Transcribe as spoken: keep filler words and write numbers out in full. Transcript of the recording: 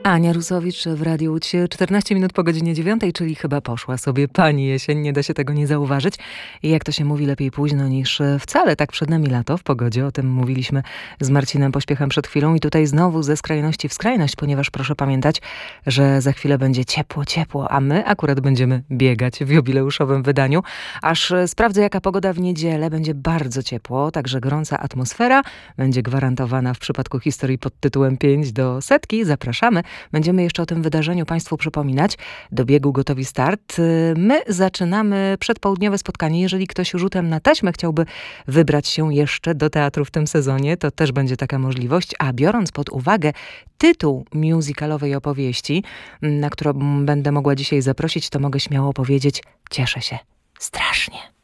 Ania Rusowicz w Radiu Łódź. czternaście minut po godzinie dziewiątej, czyli chyba poszła sobie pani jesień, nie da się tego nie zauważyć. I jak to się mówi, lepiej późno niż wcale. Tak przed nami lato w pogodzie, o tym mówiliśmy z Marcinem Pośpiechem przed chwilą i tutaj znowu ze skrajności w skrajność, ponieważ proszę pamiętać, że za chwilę będzie ciepło, ciepło, a my akurat będziemy biegać w jubileuszowym wydaniu. Aż sprawdzę, jaka pogoda w niedzielę. Będzie bardzo ciepło, także gorąca atmosfera będzie gwarantowana w przypadku historii pod tytułem pięć do setki. Zapraszamy. Będziemy jeszcze o tym wydarzeniu Państwu przypominać. Do biegu gotowi start. My zaczynamy przedpołudniowe spotkanie. Jeżeli ktoś rzutem na taśmę chciałby wybrać się jeszcze do teatru w tym sezonie, to też będzie taka możliwość. A biorąc pod uwagę tytuł musicalowej opowieści, na którą będę mogła dzisiaj zaprosić, to mogę śmiało powiedzieć, cieszę się strasznie.